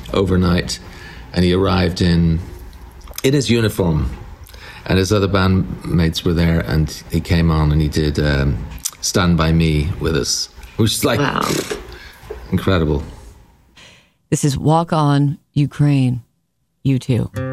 overnight, and he arrived in his uniform, and his other bandmates were there, and he came on and he did Stand By Me with us, which is like incredible. This is Walk On, Ukraine, U2.